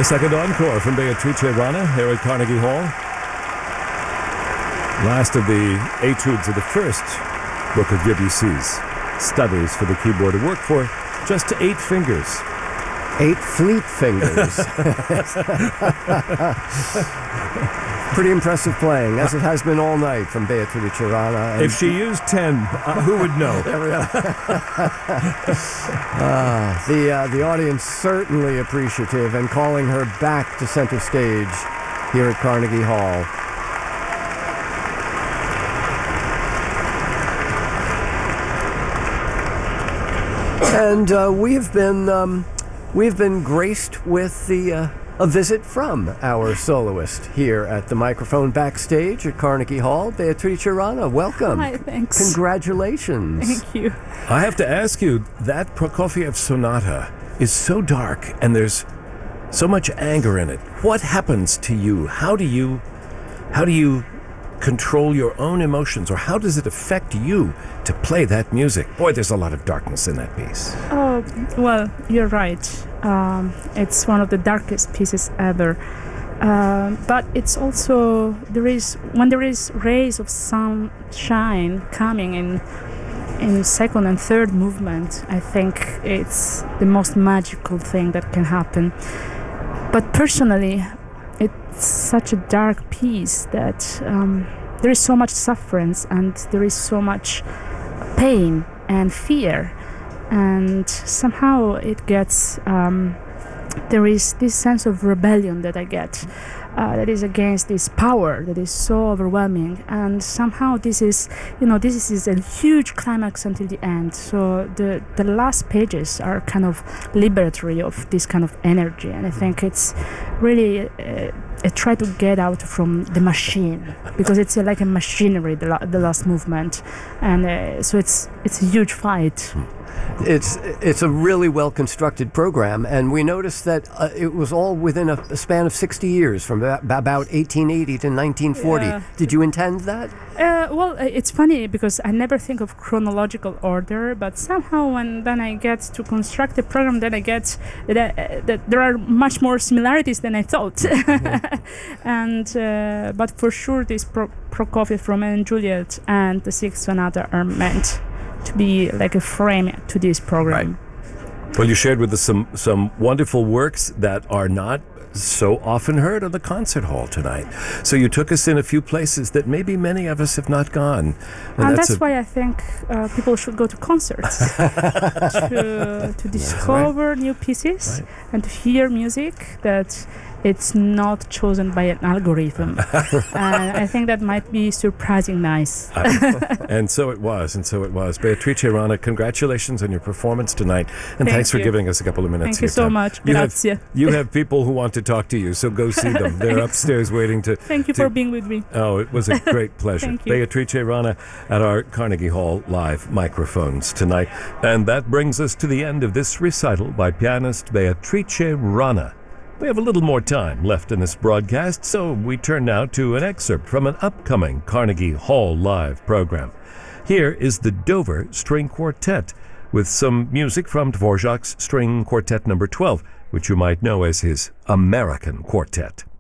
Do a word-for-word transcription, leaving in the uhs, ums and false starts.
A second encore from Beatrice Rana here at Carnegie Hall. Last of the etudes of the first book of Debussy's studies for the keyboard to work for just eight fingers. Eight fleet fingers. Pretty impressive playing, as it has been all night from Beatrice Rana. If she used ten, uh, who would know? uh, the uh, the audience certainly appreciative and calling her back to center stage here at Carnegie Hall. And uh, we've been um, we've been graced with the uh, a visit from our soloist here at the microphone backstage at Carnegie Hall. Beatrice Rana, welcome. Hi, thanks. Congratulations. Thank you. I have to ask you, that Prokofiev sonata is so dark and there's so much anger in it. What happens to you? How do you how do you control your own emotions, or how does it affect you to play that music? Boy, there's a lot of darkness in that piece. Oh, well, you're right. Um, it's one of the darkest pieces ever. Uh, but it's also, there is, when there is rays of sunshine coming in, in second and third movement, I think it's the most magical thing that can happen. But personally, it's such a dark piece that um, there is so much suffering and there is so much pain and fear, and somehow it gets um, there is this sense of rebellion that I get uh, that is against this power that is so overwhelming, and somehow this is, you know, this is a huge climax until the end. So the the last pages are kind of liberatory of this kind of energy, and I think it's really uh, I try to get out from the machine, because it's uh, like a machinery, the, la- the last movement, and uh, so it's it's a huge fight. It's it's a really well-constructed program, and we noticed that uh, it was all within a, a span of sixty years, from about, about eighteen eighty to nineteen forty. Yeah. Did you intend that? Uh, well, uh, it's funny because I never think of chronological order, but somehow when then I get to construct the program, then I get that, uh, that there are much more similarities than I thought. Mm-hmm. and uh, but for sure, this Pro- Prokofiev, Romeo and Juliet, and the Sixth Sonata are meant to be like a frame to this program. Right. Well, you shared with us some, some wonderful works that are not so often heard on the concert hall tonight. So you took us in a few places that maybe many of us have not gone. And, and that's, that's a... why I think uh, people should go to concerts to, to discover right. new pieces right. and to hear music that it's not chosen by an algorithm. And I think that might be surprising nice. uh, and so it was, and so it was. Beatrice Rana, congratulations on your performance tonight, and Thank thanks you. for giving us a couple of minutes Thank of you your so time. much. You Grazie. have, you have people who want to talk to you, so go see them. They're upstairs waiting to... Thank you to, for being with me. Oh, it was a great pleasure. Thank you. Beatrice Rana at our Carnegie Hall live microphones tonight. And that brings us to the end of this recital by pianist Beatrice Rana. We have a little more time left in this broadcast, so we turn now to an excerpt from an upcoming Carnegie Hall Live program. Here is the Dover String Quartet, with some music from Dvorak's String Quartet number twelve, which you might know as his American Quartet.